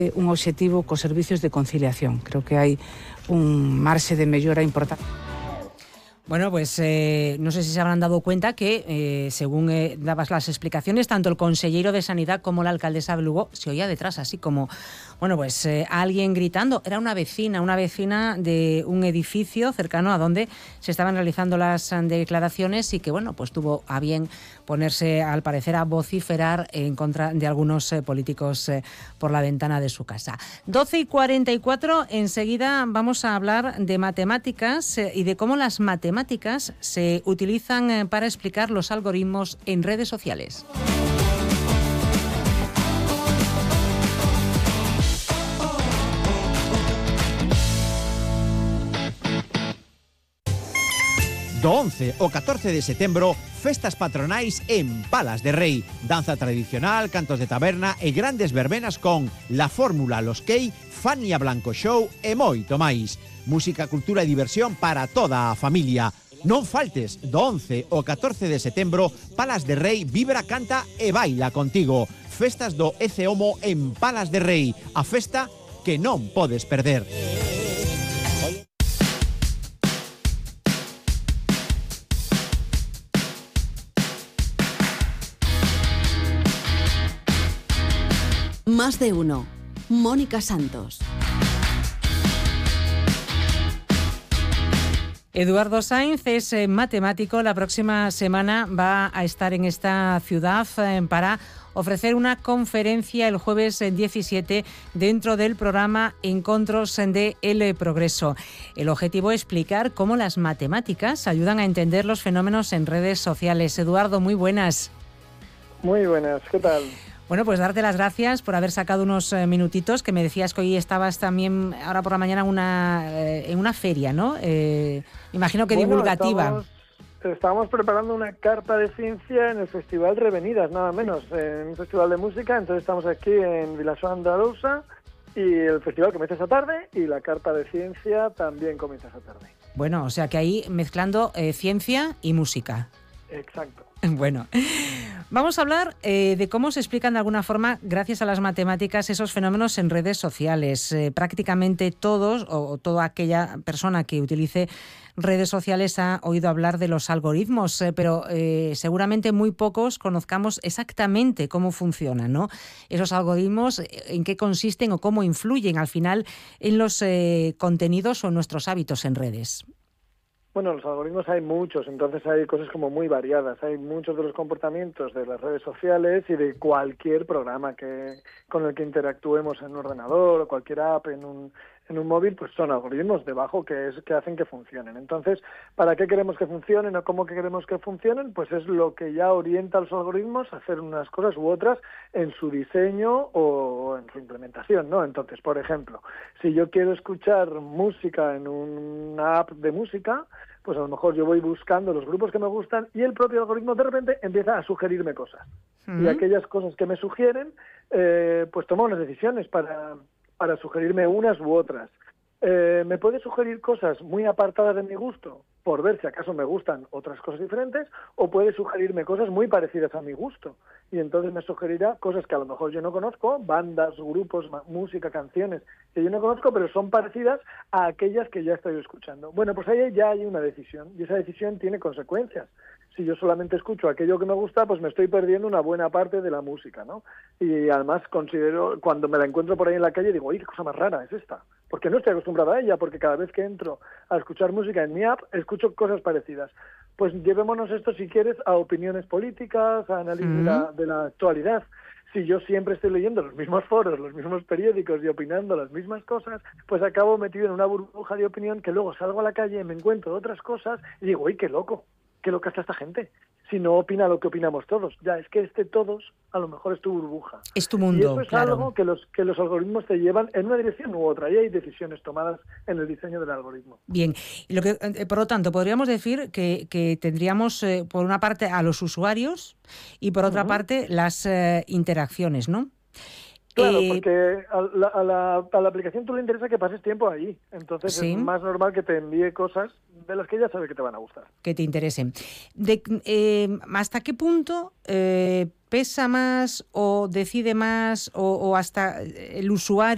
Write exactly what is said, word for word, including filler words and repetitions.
un obxectivo cos servicios de conciliación. Creo que hai un marxe de mellora importante. Bueno, pues eh, no sé si se habrán dado cuenta que, eh, según eh, dabas las explicaciones, tanto el consejero de Sanidad como la alcaldesa de Lugo se oía detrás, así como, bueno, pues eh, alguien gritando. Era una vecina, una vecina de un edificio cercano a donde se estaban realizando las declaraciones y que, bueno, pues tuvo a bien ponerse, al parecer, a vociferar en contra de algunos eh, políticos eh, por la ventana de su casa. doce y cuarenta y cuatro, enseguida vamos a hablar de matemáticas eh, y de cómo las matemáticas se utilizan eh, para explicar los algoritmos en redes sociales. Do once ao catorce de setembro, festas patronais en Palas de Rei. Danza tradicional, cantos de taberna e grandes verbenas con La Fórmula, Los Key, Fania Blanco Show e moito máis. Música, cultura e diversión para toda a familia. Non faltes, do once ao catorce de setembro, Palas de Rei vibra, canta e baila contigo. Festas do ECEOMO en Palas de Rei. A festa que non podes perder. Más de uno. Mónica Santos. Eduardo Sainz es eh, matemático. La próxima semana va a estar en esta ciudad eh, para ofrecer una conferencia el jueves diecisiete dentro del programa Encontros de El Progreso. El objetivo es explicar cómo las matemáticas ayudan a entender los fenómenos en redes sociales. Eduardo, muy buenas. Muy buenas, ¿qué tal? Bueno, pues darte las gracias por haber sacado unos eh, minutitos, que me decías que hoy estabas también, ahora por la mañana, en una, eh, en una feria, ¿no? Eh, imagino que bueno, divulgativa. Estamos, estamos preparando una carta de ciencia en el Festival Revenidas, nada menos, en un festival de música. Entonces estamos aquí en Vilasoa de Arousa y el festival comienza esta tarde y la carta de ciencia también comienza esta tarde. Bueno, o sea que ahí mezclando eh, ciencia y música. Exacto. Bueno, vamos a hablar eh, de cómo se explican de alguna forma, gracias a las matemáticas, esos fenómenos en redes sociales. Eh, prácticamente todos, o, o toda aquella persona que utilice redes sociales ha oído hablar de los algoritmos, eh, pero eh, seguramente muy pocos conozcamos exactamente cómo funcionan, ¿no? Esos algoritmos, en qué consisten o cómo influyen al final en los eh, contenidos o en nuestros hábitos en redes. Bueno, los algoritmos hay muchos, entonces hay cosas como muy variadas. Hay muchos de los comportamientos de las redes sociales y de cualquier programa que con el que interactuemos en un ordenador o cualquier app en un en un móvil, pues son algoritmos debajo que es que hacen que funcionen. Entonces, ¿para qué queremos que funcionen o cómo queremos que funcionen? Pues es lo que ya orienta a los algoritmos a hacer unas cosas u otras en su diseño o en su implementación, ¿no? Entonces, por ejemplo, si yo quiero escuchar música en una app de música, pues a lo mejor yo voy buscando los grupos que me gustan y el propio algoritmo de repente empieza a sugerirme cosas. Mm. Y aquellas cosas que me sugieren, eh, pues tomo unas decisiones para... para sugerirme unas u otras. Eh, me puede sugerir cosas muy apartadas de mi gusto, por ver si acaso me gustan otras cosas diferentes, o puede sugerirme cosas muy parecidas a mi gusto. Y entonces me sugerirá cosas que a lo mejor yo no conozco, bandas, grupos, música, canciones que yo no conozco, pero son parecidas a aquellas que ya estoy escuchando. Bueno, pues ahí ya hay una decisión, y esa decisión tiene consecuencias. Si yo solamente escucho aquello que me gusta, pues me estoy perdiendo una buena parte de la música, ¿no? Y además considero, cuando me la encuentro por ahí en la calle, digo, oye, qué cosa más rara es esta. Porque no estoy acostumbrado a ella, porque cada vez que entro a escuchar música en mi app, escucho cosas parecidas. Pues llevémonos esto, si quieres, a opiniones políticas, a análisis mm. de, la, de la actualidad. Si yo siempre estoy leyendo los mismos foros, los mismos periódicos y opinando las mismas cosas, pues acabo metido en una burbuja de opinión que luego salgo a la calle, me encuentro otras cosas y digo, ¡ay, qué loco! ¿Qué loca está esta gente? Si no opina lo que opinamos todos. Ya, es que este todos a lo mejor es tu burbuja. Es tu mundo, y eso es claro. algo que los, que los algoritmos te llevan en una dirección u otra. Y hay decisiones tomadas en el diseño del algoritmo. Bien. Y lo que, por lo tanto, podríamos decir que, que tendríamos, eh, por una parte, a los usuarios y, por otra uh-huh. parte, las eh, interacciones, ¿no? Claro, eh, porque a la, a, la, a la aplicación tú le interesa que pases tiempo ahí. Entonces ¿sí? es más normal que te envíe cosas de las que ya sabe que te van a gustar. Que te interesen. De, eh, ¿Hasta qué punto eh, pesa más o decide más o, o hasta el usuario